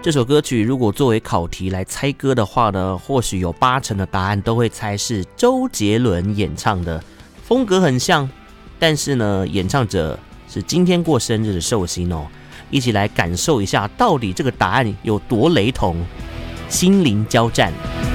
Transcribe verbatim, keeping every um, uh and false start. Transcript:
这首歌曲如果作为考题来猜歌的话呢，或许有八成的答案都会猜是周杰伦演唱的，风格很像，但是呢，演唱者是今天过生日的寿星哦。一起来感受一下，到底这个答案有多雷同，心灵交战。